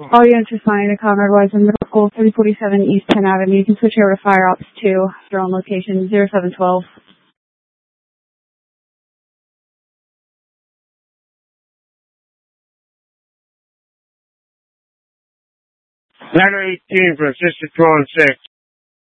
All units responding to Conrad Wise in Middle School, 3047 East 10 Avenue. You can switch over to Fire Ops 2, drone location 0712. Ladder 18 for assisted drone 6.